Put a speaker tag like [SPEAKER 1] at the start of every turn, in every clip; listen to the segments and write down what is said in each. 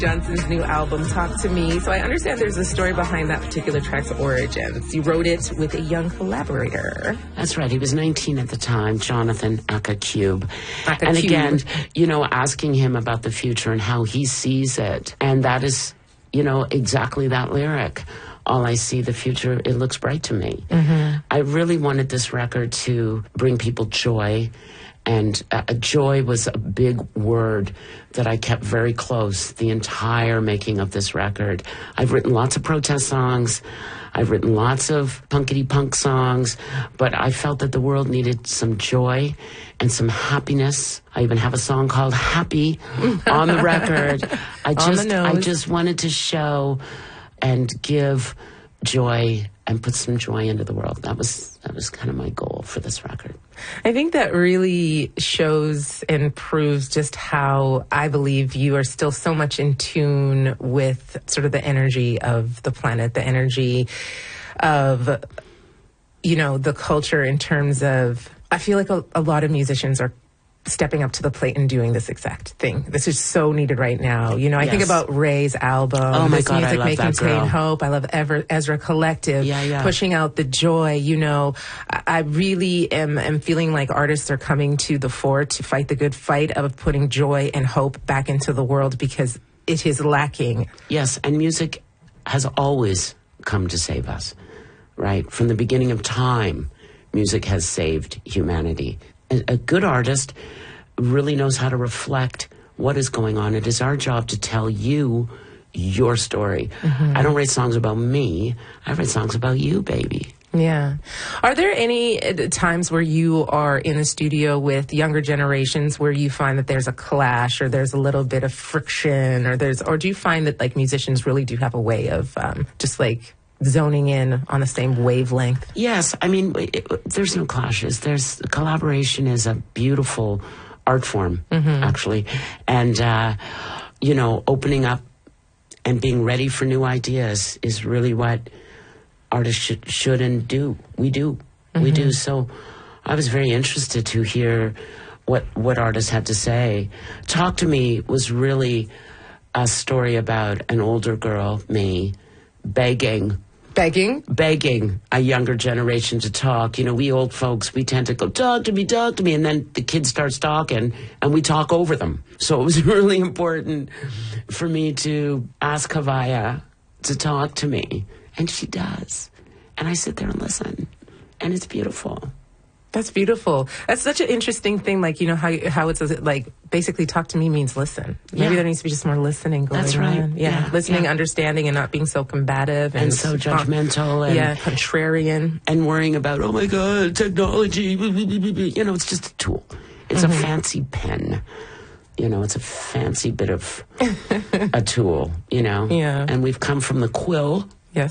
[SPEAKER 1] Johnson's new album, Talk to Me. So I understand there's a story behind that particular track's origins. You wrote it with a young collaborator.
[SPEAKER 2] That's right. He was 19 at the time, Jonathan Akacube. And again, asking him about the future and how he sees it. And that is, exactly that lyric. All I see, the future, it looks bright to me. Mm-hmm. I really wanted this record to bring people joy. And joy was a big word that I kept very close the entire making of this record. I've written lots of protest songs. I've written lots of punkity-punk songs. But I felt that the world needed some joy and some happiness. I even have a song called Happy on the record. I just wanted to show and give joy and put some joy into the world. That was kind of my goal for this record.
[SPEAKER 1] I think that really shows and proves just how I believe you are still so much in tune with sort of the energy of the planet, the energy of, the culture in terms of, I feel like a lot of musicians are stepping up to the plate and doing this exact thing. This is so needed right now. I think about Ray's album.
[SPEAKER 2] Oh my God,
[SPEAKER 1] music
[SPEAKER 2] I love
[SPEAKER 1] may
[SPEAKER 2] that
[SPEAKER 1] contain
[SPEAKER 2] girl.
[SPEAKER 1] hope. I love Ezra Collective, pushing out the joy. I really am feeling like artists are coming to the fore to fight the good fight of putting joy and hope back into the world because it is lacking.
[SPEAKER 2] Yes, and music has always come to save us, right? From the beginning of time, music has saved humanity. A good artist really knows how to reflect what is going on. It is our job to tell you your story. Mm-hmm. I don't write songs about me. I write songs about you, baby.
[SPEAKER 1] Yeah. Are there any times where you are in the studio with younger generations where you find that there's a clash or there's a little bit of friction or do you find that like musicians really do have a way of just like zoning in on the same wavelength?
[SPEAKER 2] Yes. I mean, there's no clashes. Collaboration is a beautiful art form, actually. And, opening up and being ready for new ideas is really what artists should and do. We do. We do. So I was very interested to hear what artists had to say. Talk to Me was really a story about an older girl, me, begging a younger generation to talk. We old folks, we tend to go, talk to me, and then the kid starts talking, and we talk over them. So it was really important for me to ask Havaya to talk to me, and she does. And I sit there and listen, and it's beautiful.
[SPEAKER 1] That's beautiful. That's such an interesting thing, like, how it says, like, basically talk to me means listen. Maybe there needs to be just more listening going on.
[SPEAKER 2] That's right.
[SPEAKER 1] Listening, understanding, and not being so combative.
[SPEAKER 2] And so judgmental. And
[SPEAKER 1] contrarian.
[SPEAKER 2] And worrying about, oh my God, technology. It's just a tool. It's a fancy pen. It's a fancy bit of a tool,
[SPEAKER 1] Yeah.
[SPEAKER 2] And we've come from the quill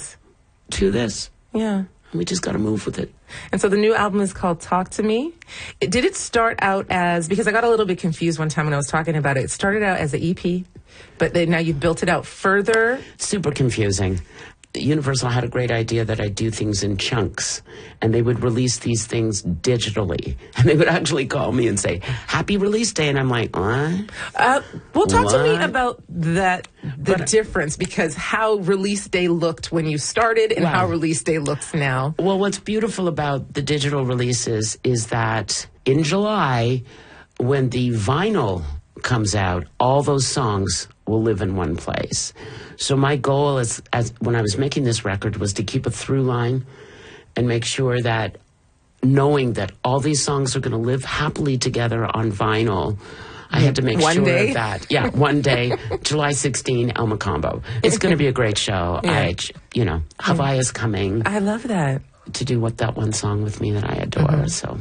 [SPEAKER 2] to this.
[SPEAKER 1] Yeah.
[SPEAKER 2] We just got to move with it.
[SPEAKER 1] And so the new album is called Talk to Me. Did it start out as, because I got a little bit confused one time when I was talking about it. It started out as an EP, but then now you've built it out further.
[SPEAKER 2] Super confusing. Universal had a great idea that I'd do things in chunks, and they would release these things digitally. And they would actually call me and say, happy release day. And I'm like, what?
[SPEAKER 1] Well, talk to me about the difference, because how release day looked when you started and how release day looks now.
[SPEAKER 2] Well, what's beautiful about the digital releases is that in July, when the vinyl comes out, all those songs will live in one place. So my goal as when I was making this record was to keep a through line and make sure that knowing that all these songs are going to live happily together on vinyl, I had to make sure that, one day, July 16, El Macombo. It's going to be a great show. Havaya's coming.
[SPEAKER 1] I love that.
[SPEAKER 2] To do that one song with me that I adore. So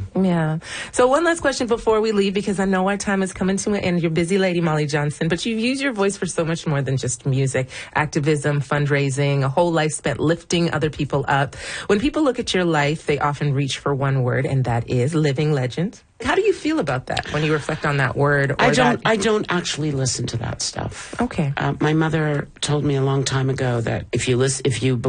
[SPEAKER 1] one last question before we leave, because I know our time is coming to an end. You're a busy lady, Molly Johnson, but you've used your voice for so much more than just music, activism, fundraising, a whole life spent lifting other people up. When people look at your life, they often reach for one word, and that is living legend. How do you feel about that when you reflect on that word?
[SPEAKER 2] I don't actually listen to that stuff.
[SPEAKER 1] Okay.
[SPEAKER 2] My mother told me a long time ago that if you